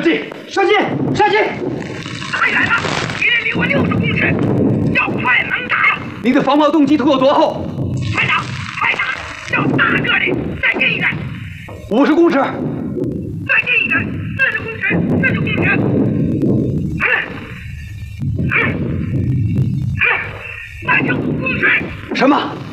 击！射击！射击！ 太远了，敌人离我60公尺，要快能打。 你的防炮动机图有多厚？ 快打！快打！要大个的，再近一点。 50公尺。 再近一点，40公尺，40公尺。35公尺。 什么？